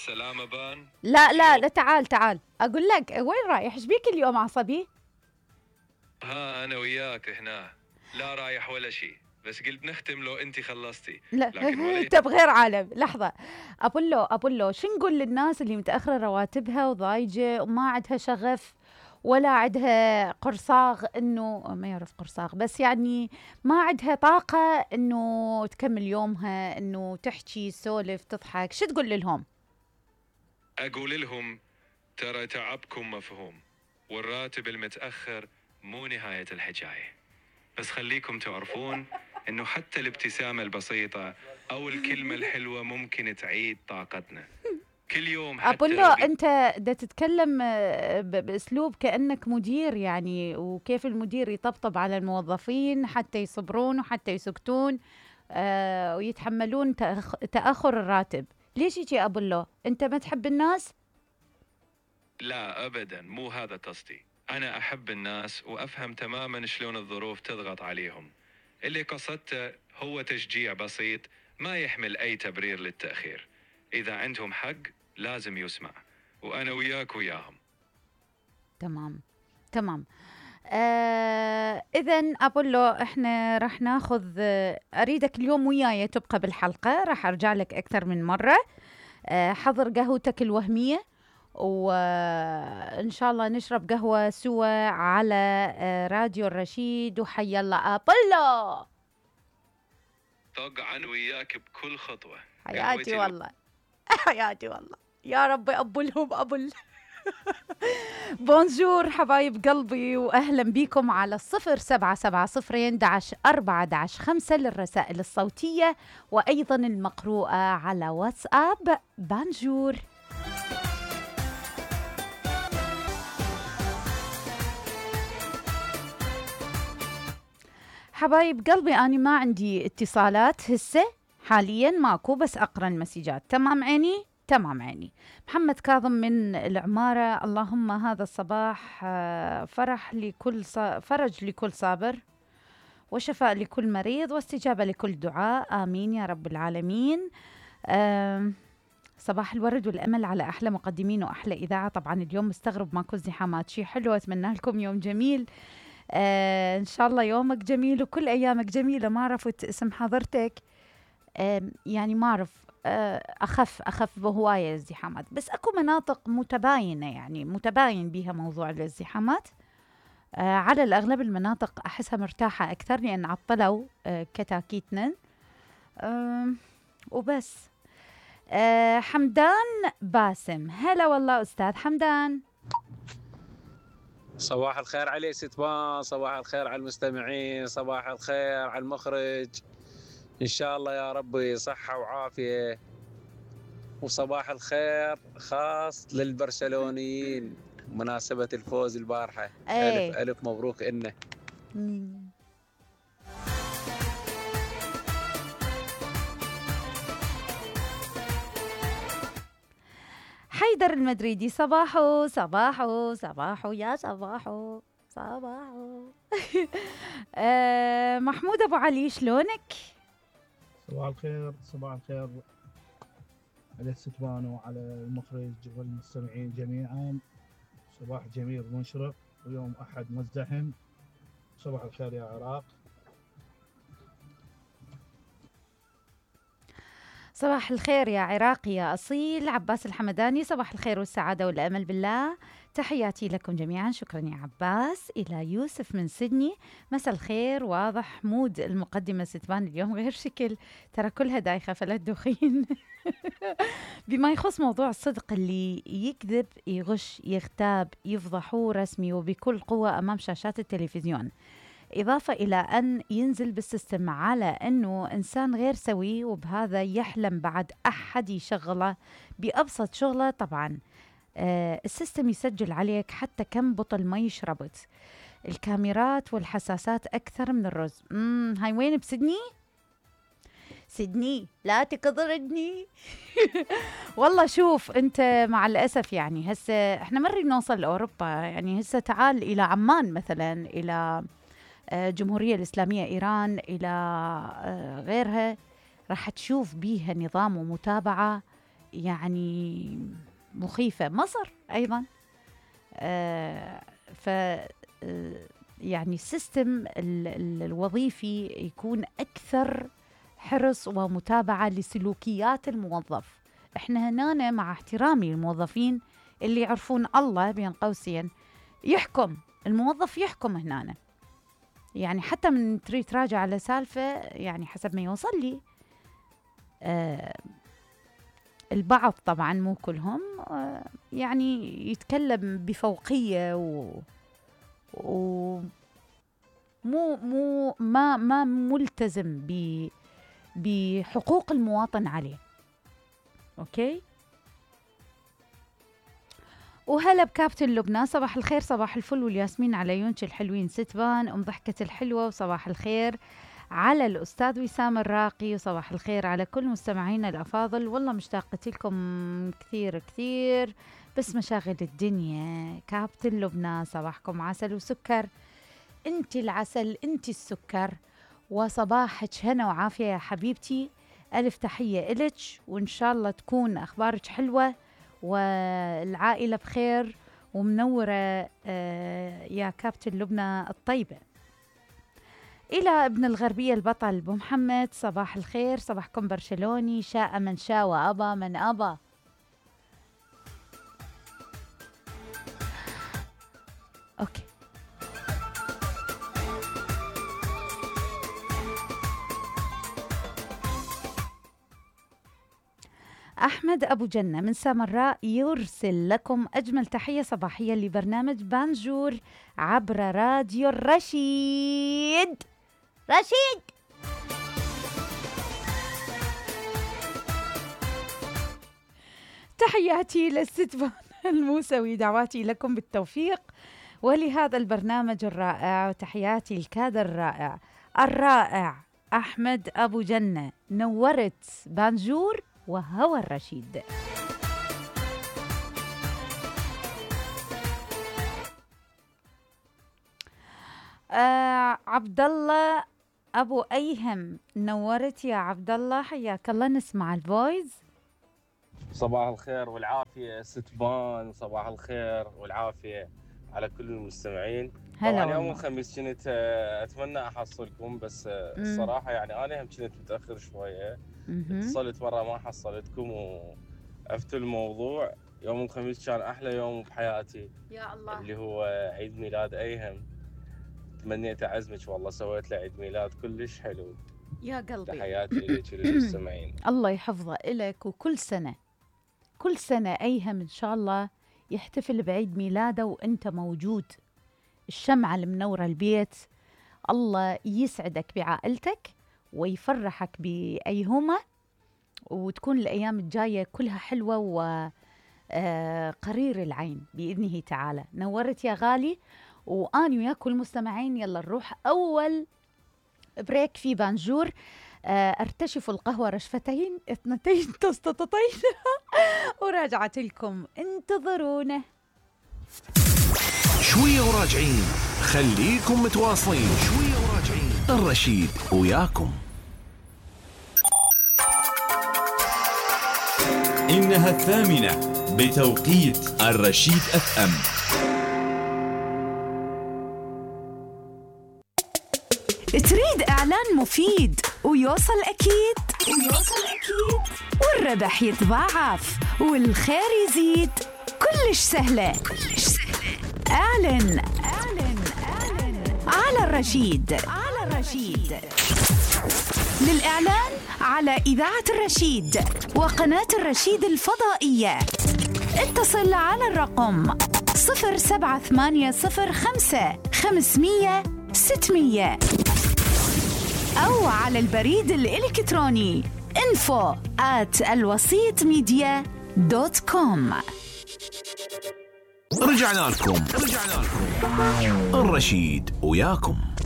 السلامة بان. لا تعال أقول لك وين رايح؟ إيش بيك اليوم عصبي؟ أنا وياك هنا، لا رايح ولا شيء، بس قلت نختم لو أنت خلصتي. لا لكن أنت بغير عالم. لحظة، أبولو شو نقول للناس اللي متأخرة رواتبها وضايجة وما عندها شغف ولا عندها قرصاغ، إنه ما يعرف قرصاغ، بس يعني ما عندها طاقة إنه تكمل يومها، إنه تحكي سولف تضحك، شو تقول لهم؟ أقول لهم ترى تعبكم مفهوم، والراتب المتأخر مو نهاية الحكاية، بس خليكم تعرفون إنه حتى الابتسامة البسيطة أو الكلمة الحلوة ممكن تعيد طاقتنا كل يوم. حتى أبولو لو أنت دا تتكلم بأسلوب كأنك مدير يعني، وكيف المدير يطبطب على الموظفين حتى يصبرون وحتى يسكتون ويتحملون تأخر الراتب. ليش يجي أبولو؟ أنت ما تحب الناس؟ لا أبدا، مو هذا قصدي. أنا أحب الناس وأفهم تماما شلون الظروف تضغط عليهم. اللي قصدته هو تشجيع بسيط ما يحمل أي تبرير للتأخير. إذا عندهم حق لازم يسمع، وأنا وياك وياهم. تمام. إذن أبولو إحنا راح ناخذ أريدك اليوم وياي تبقى بالحلقة، راح أرجع لك أكثر من مرة. حضر قهوتك الوهمية، وإن شاء الله نشرب قهوة سوا على راديو الرشيد. وحيا الله أبولو، طقعا وياك بكل خطوة. حياتي والله حياتي والله، يا رب أبولهم أبول. بونجور حبايب قلبي، وأهلا بكم على 0770-4-5 للرسائل الصوتية وأيضا المقروءة على واتساب. بونجور حبايب قلبي، أنا ما عندي اتصالات هسه حاليا، ماكو، بس أقرأ المسجات. تمام عيني. محمد كاظم من العمارة: اللهم هذا الصباح فرج لكل صابر، وشفاء لكل مريض، واستجابة لكل دعاء، آمين يا رب العالمين. صباح الورد والأمل على أحلى مقدمين وأحلى إذاعة. طبعا اليوم مستغرب ماكو ازدحامات، شي حلو، أتمنى لكم يوم جميل. إن شاء الله يومك جميل وكل أيامك جميلة. ما عرفت اسم حضرتك، يعني ما أعرف. أخف بهواية الازدحامات، بس أكو مناطق متباينة، يعني متباين بها موضوع الازدحامات. على الأغلب المناطق أحسها مرتاحة أكثر، لأن عطلوا كتاكيتنا وبس. حمدان باسم: هلا والله أستاذ حمدان. صباح الخير عليك ست بان، صباح الخير على المستمعين، صباح الخير على المخرج، إن شاء الله يا ربي صحة وعافية، وصباح الخير خاص للبرشلونيين مناسبة الفوز البارحة. ألف ألف مبروك إنه. حيدر المدريدي: صباحو يا صباحو محمود أبو علي: شلونك؟ صباح الخير على الستبان وعلى المخرج والمستمعين جميعا. صباح جميل ومشرق، ويوم أحد مزدحم. صباح الخير يا عراق. صباح الخير يا عراقي يا أصيل. عباس الحمداني: صباح الخير والسعادة والأمل بالله، تحياتي لكم جميعا. شكرا يا عباس. إلى يوسف من سيدني: مساء الخير. واضح مود المقدمة ستبان اليوم غير شكل، ترى كلها دايخة فلا تدوخين. بما يخص موضوع الصدق، اللي يكذب يغش يغتاب يفضحوه رسمي وبكل قوة أمام شاشات التلفزيون، إضافة إلى أن ينزل بالسيستم على أنه إنسان غير سوي، وبهذا يحلم بعد أحد يشغله بأبسط شغلة. طبعا السيستم يسجل عليك حتى كم بطل مي شربت، الكاميرات والحساسات أكثر من الرز. هاي وين؟ بسيدني لا تقدرني. والله شوف أنت، مع الأسف يعني هسه إحنا مري نوصل لأوروبا، يعني هسه تعال إلى عمان مثلا، إلى الجمهورية الإسلامية إيران، إلى غيرها، راح تشوف بيها نظام ومتابعة يعني مخيفة. مصر أيضا يعني السيستم الوظيفي يكون أكثر حرص ومتابعة لسلوكيات الموظف. إحنا هنا مع احترامي للموظفين اللي يعرفون الله بين قوسين يحكم، الموظف يحكم هنا. يعني حتى من تريد تراجع على سالفة يعني حسب ما يوصل لي البعض طبعا مو كلهم يعني يتكلم بفوقية و ما ملتزم بحقوق المواطن عليه. اوكي، وهلا بكابتن لبنى، صباح الخير صباح الفل والياسمين على عيونك الحلوين ستبان ام ضحكة الحلوة، وصباح الخير على الأستاذ وسام الراقي، وصباح الخير على كل مستمعينا الأفاضل. والله مشتاقة لكم كثير كثير بس مشاغل الدنيا. كابتن لبنى صباحكم عسل وسكر، انت العسل انت السكر، وصباحك هنا وعافية يا حبيبتي. ألف تحية إلك، وإن شاء الله تكون أخبارك حلوة والعائلة بخير ومنورة يا كابتن لبنى الطيبة. إلى ابن الغربية البطل أبو محمد، صباح الخير صباحكم برشلوني، شاء من شاء وأبى من أبى. أوكي، أحمد أبو جنة من سامراء يرسل لكم أجمل تحية صباحية لبرنامج بانجور عبر راديو الرشيد. رشيد تحياتي للستبان الموسوي، دعواتي لكم بالتوفيق ولهذا البرنامج الرائع، وتحياتي الكادر الرائع الرائع أحمد أبو جنة. نورت بانجور وهوى الرشيد. عبد الله أبو أيهم، نورت يا عبد الله، حياك الله. نسمع الفويز. صباح الخير والعافية ستبان، صباح الخير والعافية على كل المستمعين. طبعا يوم الخميس كنت أتمنى أحصلكم، بس الصراحة يعني أنا هم كنت متأخر شوية، اتصلت مرة ما حصلتكم وعفتوا الموضوع. يوم الخميس كان أحلى يوم بحياتي يا الله، اللي هو عيد ميلاد أيهم. تمنيت أعزمك والله، سويت له عيد ميلاد كلش حلو يا قلبي. تحياتي لك وللمستمعين. الله يحفظه إلك، وكل سنة كل سنة أيهم إن شاء الله يحتفل بعيد ميلاده وأنت موجود. الشمعة المنورة البيت، الله يسعدك بعائلتك ويفرحك بأيهما، وتكون الأيام الجاية كلها حلوة وقرير العين بإذنه تعالى. نورت يا غالي، وآني وياكل المستمعين يلا نروح أول بريك في بانجور. ارتشف القهوة رشفتين 2 تسططتين وراجعت لكم، انتظرونا شوية وراجعين. خليكم متواصلين، شوية وراجعين. الرشيد وياكم. إنها 8 بتوقيت الرشيد FM. تريد إعلان مفيد ويوصل أكيد والربح يتضاعف والخير يزيد، كلش سهلة. اعلن على الرشيد. للإعلان على إذاعة الرشيد وقناة الرشيد الفضائية اتصل على الرقم 07805 500 600 أو على البريد الإلكتروني info@alwasitmedia.com. رجعنا لكم. الرشيد وياكم.